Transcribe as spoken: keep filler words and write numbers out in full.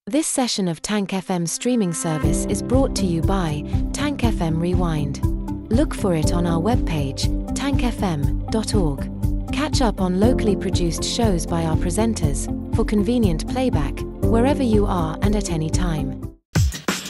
This session of Tank F M streaming service is brought to you by Tank F M Rewind. Look for it on our webpage, tank f m dot org. Catch up on locally produced shows by our presenters, for convenient playback, wherever you are and at any time.